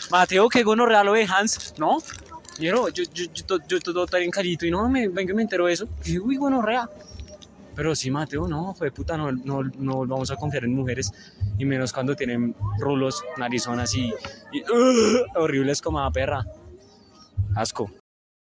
Mateo, qué gonorrea lo de Hans, ¿no? Yo todo tan carito y no, vengo y me entero de eso. Y dije, uy, gonorrea. Pero sí, Mateo, no, fue puta, no vamos a confiar en mujeres. Y menos cuando tienen rulos, narizonas y horribles como la perra. Asco.